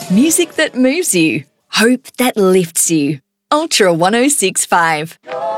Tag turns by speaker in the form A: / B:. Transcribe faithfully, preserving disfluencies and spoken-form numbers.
A: Music that moves you. Hope that lifts you. Ultra one oh six point five.